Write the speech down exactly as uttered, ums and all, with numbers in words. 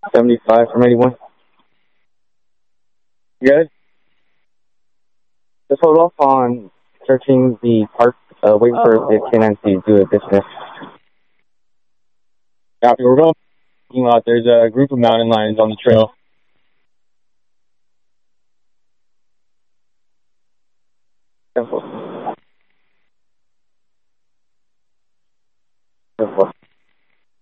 seventy-five from eighty-one. Good. Just hold off on searching the park, uh, waiting for the canine to do a business. Copy. We're going out. There's a group of mountain lions on the trail. Simple. Simple.